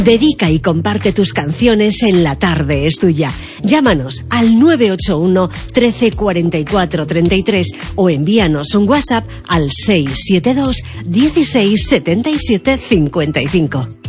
Dedica y comparte tus canciones en La Tarde es Tuya. Llámanos al 981 13 44 33 o envíanos un WhatsApp al 672 16 77 55.